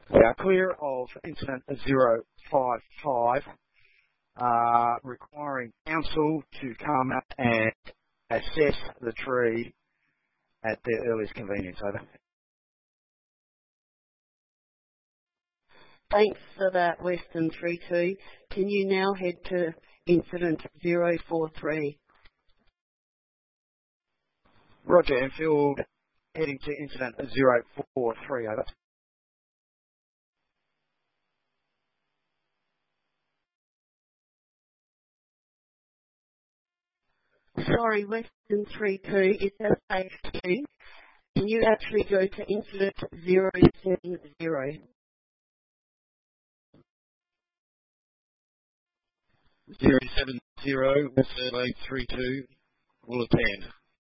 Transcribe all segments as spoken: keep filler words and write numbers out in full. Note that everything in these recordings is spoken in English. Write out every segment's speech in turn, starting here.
We are clear of incident zero five five, uh, requiring council to come and assess the tree at their earliest convenience. Over. Thanks for that, Western three two. Can you now head to incident zero four three? Roger, Enfield, heading to incident zero four three. Over. Sorry, Western three two, is that safe too? Can you actually go to incident zero seven zero? zero seven zero, survey three two, will attend.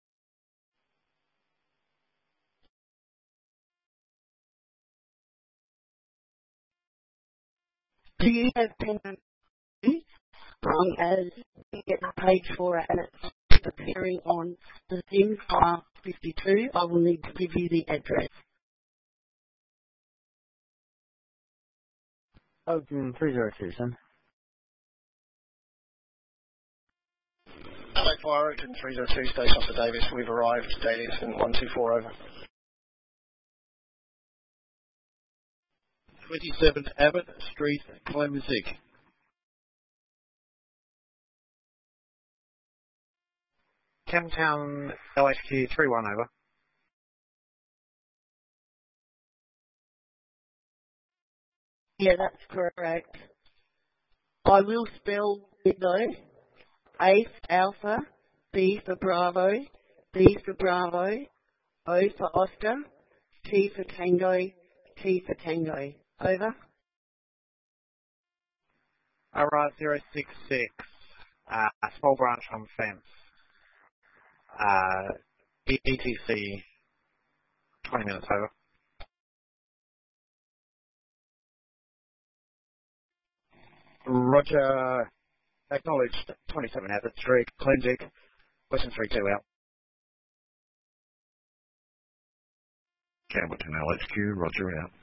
Do you have pen and paper? Um, as you get the page for it and it's appearing on the Sim file fifty-two, I will need to give you the address. Open three zero two, son. Hello, Fire Ocean three zero two, Station Officer Davis. We've arrived. Davis and one two four, over. twenty-seven Abbott Street, Clemzik. Camtown L H Q three one, over. Yeah, that's correct. I will spell it though. A for Alpha, B for Bravo, B for Bravo, O for Oscar, T for Tango, T for Tango. Over. Alright, zero six six, uh, small branch on fence. Uh, E T C, twenty minutes, over. Roger, acknowledged, twenty-seven Abbott Street, Clemzik, Western three two out. Campbellton L H Q, roger out.